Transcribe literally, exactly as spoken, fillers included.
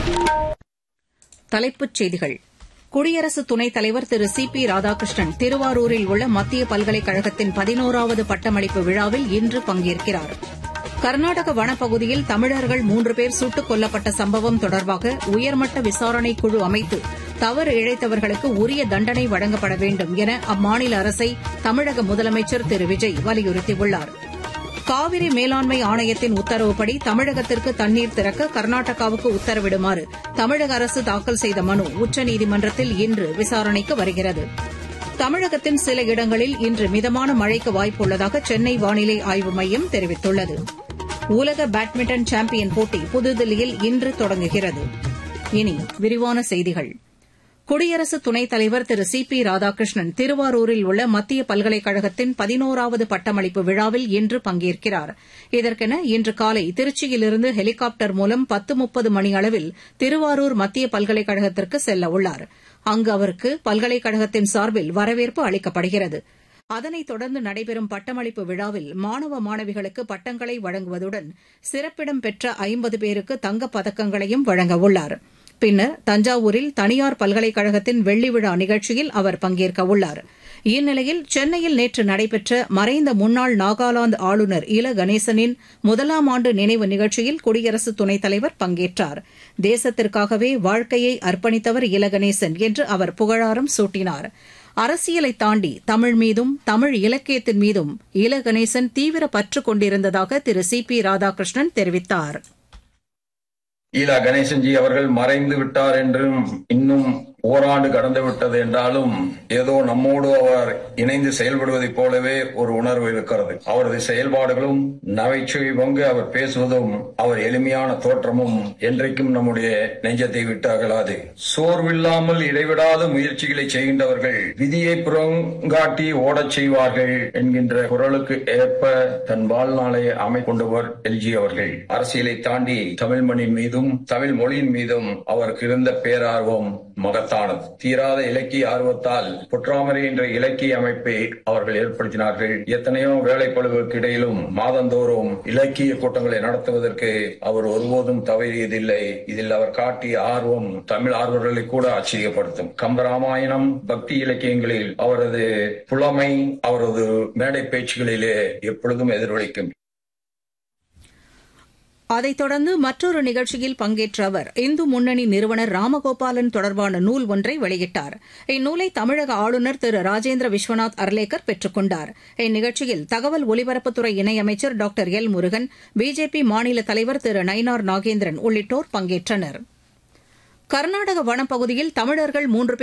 தலைப்புச் செய்திகள். குடியரசு துணைத் தலைவர் திரு சி பி ராதாகிருஷ்ணன் திருவாரூரில் உள்ள மத்திய பல்கலைக்கழகத்தின் பதினோராவது பட்டமளிப்பு விழாவில் இன்று பங்கேற்கிறார். கர்நாடக வனப்பகுதியில் தமிழர்கள் மூன்று பேர் சுட்டுக் கொல்லப்பட்ட சம்பவம் தொடர்பாக உயர்மட்ட விசாரணைக் குழு அமைத்து தவறு இழைத்தவர்களுக்கு உரிய தண்டனை வழங்கப்பட வேண்டும் என அம்மாநில அரசை தமிழக முதலமைச்சர் திரு விஜய் வலியுறுத்தியுள்ளார். காவிரி மேலாண்மை ஆணையத்தின் உத்தரவுப்படி தமிழகத்திற்கு தண்ணீர் திறக்க கர்நாடகாவுக்கு உத்தரவிடுமாறு தமிழக அரசு தாக்கல் செய்த மனு உச்சநீதிமன்றத்தில் இன்று விசாரணைக்கு வருகிறது. தமிழகத்தின் சில இடங்களில் இன்று மிதமான மழைக்கு வாய்ப்புள்ளதாக சென்னை வானிலை ஆய்வு மையம் தெரிவித்துள்ளது. உலக பேட்மிண்டன் சாம்பியன் போட்டி புதுதில்லியில் இன்று தொடங்குகிறது. இனி விரிவான செய்திகள். குடியரசு துணைத் தலைவர் திரு சி பி ராதாகிருஷ்ணன் திருவாரூரில் உள்ள மத்திய பல்கலைக்கழகத்தின் பதினோராவது பட்டமளிப்பு விழாவில் இன்று பங்கேற்கிறார். இதற்கென இன்று காலை திருச்சியிலிருந்து ஹெலிகாப்டர் மூலம் பத்து முப்பது மணியளவில் திருவாரூர் மத்திய பல்கலைக்கழகத்திற்கு செல்ல உள்ளார். அங்கு அவருக்கு பல்கலைக்கழகத்தின் சார்பில் வரவேற்பு அளிக்கப்படுகிறது. அதனைத் தொடர்ந்து நடைபெறும் பட்டமளிப்பு விழாவில் மாணவ மாணவிகளுக்கு பட்டங்களை வழங்குவதுடன் சிறப்பிடம் பெற்ற ஐம்பது பேருக்கு தங்கப் பதக்கங்களையும் வழங்கவுள்ளார். பின்னர் தஞ்சாவூரில் தனியார் பல்கலைக்கழகத்தின் வெள்ளி விழா நிகழ்ச்சியில் அவர் பங்கேற்கவுள்ளார். இந்நிலையில் சென்னையில் நேற்று நடைபெற்ற மறைந்த முன்னாள் நாகாலாந்து ஆளுநர் இல கணேசனின் முதலாம் ஆண்டு நினைவு நிகழ்ச்சியில் குடியரசு துணைத் தலைவர் பங்கேற்றார். தேசத்திற்காகவே வாழ்க்கையை அர்ப்பணித்தவர் இல கணேசன் என்று அவர் புகழாரம் சூட்டினார். அரசியலை தாண்டி தமிழ் மீதும் தமிழ் இலக்கியத்தின் மீதும் இல கணேசன் தீவிர பற்று கொண்டிருந்ததாக திரு சி பி ராதாகிருஷ்ணன் தெரிவித்தார். ஈலா கணேசன்ஜி அவர்கள் மறைந்து விட்டார் என்றும் இன்னும் ஓராண்டு கடந்து விட்டது என்றாலும் ஏதோ நம்மோடு அவர் இணைந்து செயல்படுவதைப் போலவே ஒரு உணர்வு இருக்கிறது. அவரது செயல்பாடுகளும் நகைச்சுவை பொங்க அவர் பேசுவதும் அவர் எளிமையான தோற்றமும் என்றைக்கும் நம்முடைய நெஞ்சத்தை விட்டு அகலாது. சோர்வில்லாமல் இடைவிடாத முயற்சிகளை செய்கின்றவர்கள் விதியை புறங்காட்டி ஓடச் செய்வார்கள் என்கின்ற குரலுக்கு ஏற்ப தன் வாழ்நாளை அமைக்கொண்டவர் எல்ஜி அவர்கள். அரசியலை தாண்டி தமிழ் மண்ணின் மீதும் தமிழ் மொழியின் மீதும் அவருக்கு இருந்த பேரார்வம் மகத்தானது. தீராத இலக்கிய ஆர்வத்தால் பொற்றாமரை என்ற இலக்கிய அமைப்பை அவர்கள் ஏற்படுத்தினார்கள். எத்தனையோ வேலைப்பளுவுக்கு இடையிலும் மாதந்தோறும் இலக்கிய கூட்டங்களை நடத்துவதற்கு அவர் ஒருபோதும் தவறியதில்லை. இதில் அவர் காட்டிய ஆர்வம் தமிழ் ஆர்வலர்களை கூட ஆச்சரியப்படுத்தும். கம்பராமாயணம் பக்தி இலக்கியங்களில் அவரது புலமை அவரது மேடை பேச்சுகளிலே எப்பொழுதும் எதிரொலிக்கும். அதைத் தொடர்ந்து மற்றொரு நிகழ்ச்சியில் பங்கேற்ற அவர் இந்து முன்னணி நிறுவனர் ராமகோபாலன் தொடர்பான நூல் ஒன்றை வெளியிட்டார். இந்நூலை தமிழக ஆளுநர் திரு ராஜேந்திர விஸ்வநாத் அர்லேக்கர் பெற்றுக் கொண்டார். இந்நிகழ்ச்சியில் தகவல் ஒலிபரப்புத்துறை இணையமைச்சர் டாக்டர் எல் முருகன், பிஜேபி மாநில தலைவர் திரு நயினார் நாகேந்திரன் உள்ளிட்டோர் பங்கேற்றனர். கர்நாடக வனப்பகுதியில் தமிழர்கள் மூன்று பேர்